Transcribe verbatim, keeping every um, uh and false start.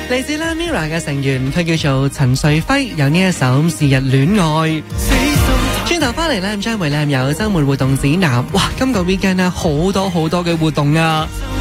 嚟自啦 Mirror 嘅成員，佢叫做陳瑞輝，有呢一首《是日戀愛》。轉頭翻嚟咧，將會咧有周末活動指南。哇，今個 weekend 咧好多好多嘅活動啊！